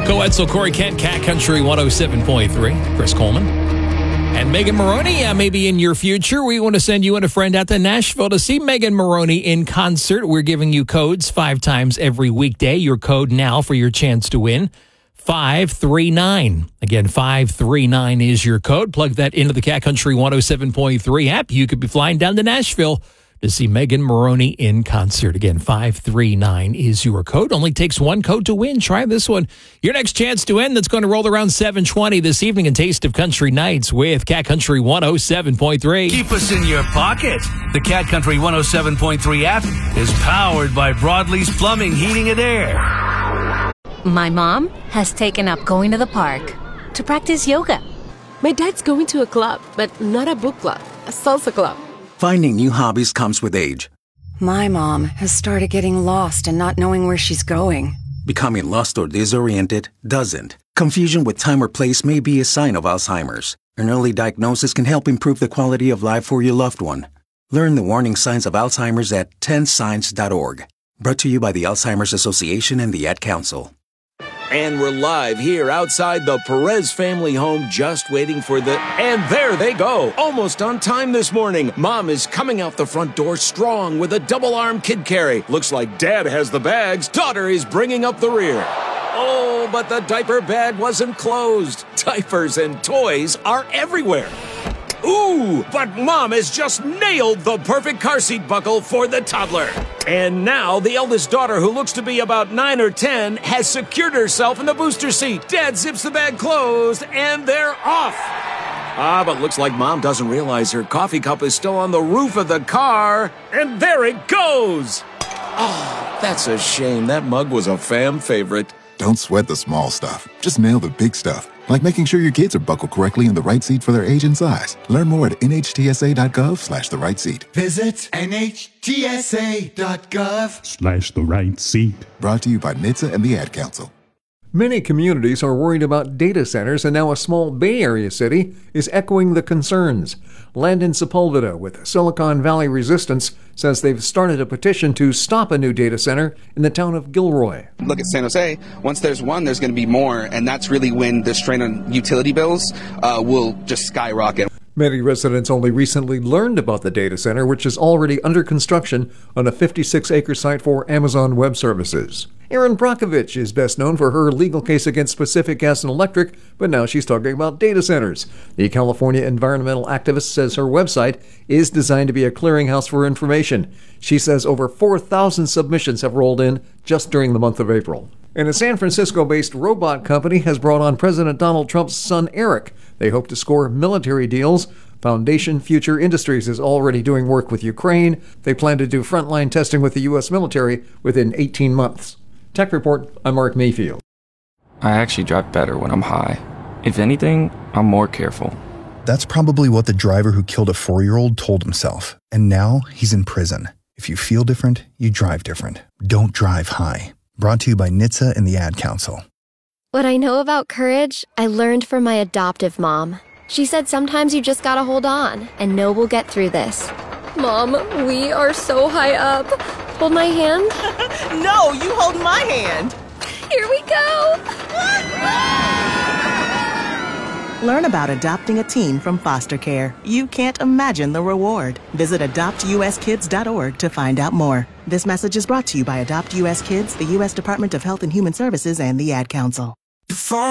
Coetzel, Corey Kent, Cat Country 107.3. Chris Coleman. And Megan Moroney, maybe in your future, we want to send you and a friend out to Nashville to see Megan Moroney in concert. We're giving you codes 5 times every weekday. Your code now for your chance to win, 539. Again, 539 is your code. Plug that into the Cat Country 107.3 app. You could be flying down to Nashville to see Megan Moroney in concert. Again, 539 is your code. Only takes one code to win. Try this one. Your next chance to win, that's going to roll around 7:20 this evening in Taste of Country Nights with Cat Country 107.3. Keep us in your pocket. The Cat Country 107.3 app is powered by Broadlee's Plumbing, Heating, and Air. My mom has taken up going to the park to practice yoga. My dad's going to a club, but not a book club, a salsa club. Finding new hobbies comes with age. My mom has started getting lost and not knowing where she's going. Becoming lost or disoriented doesn't. Confusion with time or place may be a sign of Alzheimer's. An early diagnosis can help improve the quality of life for your loved one. Learn the warning signs of Alzheimer's at 10signs.org. Brought to you by the Alzheimer's Association and the Ad Council. And we're live here outside the Perez family home, just waiting for the... And there they go, almost on time this morning. Mom is coming out the front door strong with a double-arm kid carry. Looks like Dad has the bags. Daughter is bringing up the rear. Oh, but the diaper bag wasn't closed. Diapers and toys are everywhere. Ooh, but Mom has just nailed the perfect car seat buckle for the toddler. And now the eldest daughter, who looks to be about 9 or 10, has secured herself in the booster seat. Dad zips the bag closed, and they're off. But looks like Mom doesn't realize her coffee cup is still on the roof of the car. And there it goes. Oh, that's a shame. That mug was a fam favorite. Don't sweat the small stuff. Just nail the big stuff. Like making sure your kids are buckled correctly in the right seat for their age and size. Learn more at nhtsa.gov/the right seat. Visit nhtsa.gov/the right seat. Brought to you by NHTSA and the Ad Council. Many communities are worried about data centers, and now a small Bay Area city is echoing the concerns. Landon Sepulveda with Silicon Valley Resistance says they've started a petition to stop a new data center in the town of Gilroy. Look at San Jose. Once there's one, there's going to be more, and that's really when the strain on utility bills will just skyrocket. Many residents only recently learned about the data center, which is already under construction on a 56-acre site for Amazon Web Services. Erin Brockovich is best known for her legal case against Pacific Gas and Electric, but now she's talking about data centers. The California environmental activist says her website is designed to be a clearinghouse for information. She says over 4,000 submissions have rolled in just during the month of April. And a San Francisco-based robot company has brought on President Donald Trump's son, Eric. They hope to score military deals. Foundation Future Industries is already doing work with Ukraine. They plan to do frontline testing with the U.S. military within 18 months. Tech Report, I'm Mark Mayfield. I actually drive better when I'm high. If anything, I'm more careful. That's probably what the driver who killed a 4-year-old told himself. And now he's in prison. If you feel different, you drive different. Don't drive high. Brought to you by NHTSA and the Ad Council. What I know about courage, I learned from my adoptive mom. She said sometimes you just gotta hold on and know we'll get through this. Mom, we are so high up. Hold my hand. No, you hold my hand. Here we go. Learn about adopting a teen from foster care. You can't imagine the reward. Visit adoptuskids.org to find out more. This message is brought to you by Adopt US Kids, the U.S. Department of Health and Human Services, and the Ad Council.